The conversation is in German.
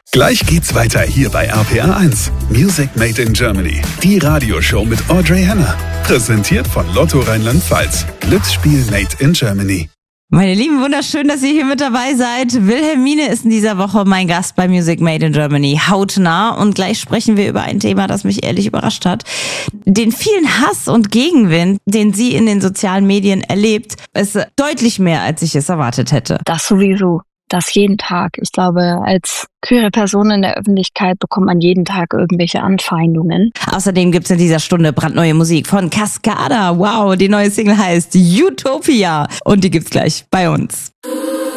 Gleich geht's weiter hier bei RPR 1. Music Made in Germany. Die Radioshow mit Audrey Henner. Präsentiert von Lotto Rheinland-Pfalz. Glücksspiel Made in Germany. Meine Lieben, wunderschön, dass ihr hier mit dabei seid. Wilhelmine ist in dieser Woche mein Gast bei Music Made in Germany, hautnah. Und gleich sprechen wir über ein Thema, das mich ehrlich überrascht hat. Den vielen Hass und Gegenwind, den sie in den sozialen Medien erlebt, ist deutlich mehr, als ich es erwartet hätte. Das sowieso. Das jeden Tag. Ich glaube, als queere Person in der Öffentlichkeit bekommt man jeden Tag irgendwelche Anfeindungen. Außerdem gibt's in dieser Stunde brandneue Musik von Cascada. Wow, die neue Single heißt Utopia. Und die gibt's gleich bei uns.